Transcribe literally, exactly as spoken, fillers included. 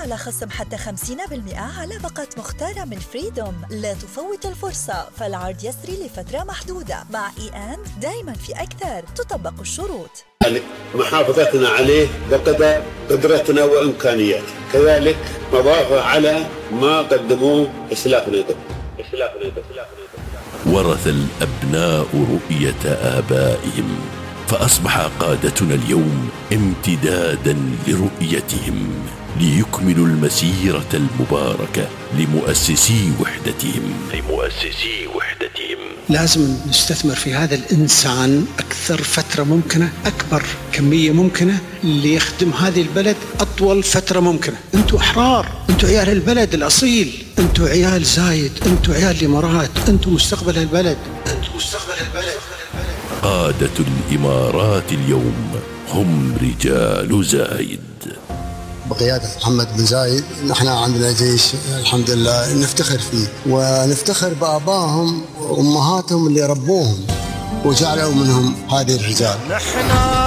على خصم حتى خمسين بالمئة على باقة مختارة من فريدوم. لا تفوت الفرصة، فالعرض يسري لفترة محدودة. مع إي أند دايما في أكثر، تطبق الشروط. محافظتنا عليه بقدر قدرتنا وإمكانياتنا، كذلك نضافة على ما قدموه إسلافنا قبل. ورث الأبناء رؤية آبائهم، فأصبح قادتنا اليوم امتدادا لرؤيتهم، ليكملوا المسيرة المباركة لمؤسسي وحدتهم لمؤسسي وحدتهم. لازم نستثمر في هذا الإنسان أكثر فترة ممكنة، أكبر كمية ممكنة، ليخدم هذه البلد أطول فترة ممكنة. أنتوا أحرار، أنتوا عيال البلد الأصيل، أنتوا عيال زايد، أنتوا عيال الإمارات، أنتوا مستقبل البلد، أنتوا مستقبل البلد. قادة الإمارات اليوم هم رجال زايد. بقيادة محمد بن زايد نحن عندنا جيش الحمد لله نفتخر فيه، ونفتخر بآبائهم وأمهاتهم اللي ربوهم وجعلوا منهم هذه الرجال.